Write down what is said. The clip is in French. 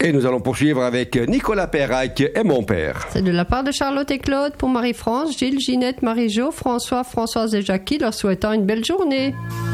Et nous allons poursuivre avec Nicolas Perrac et mon père. C'est de la part de Charlotte et Claude pour Marie-France, Gilles, Ginette, Marie-Jo, François, Françoise et Jackie, leur souhaitant une belle journée.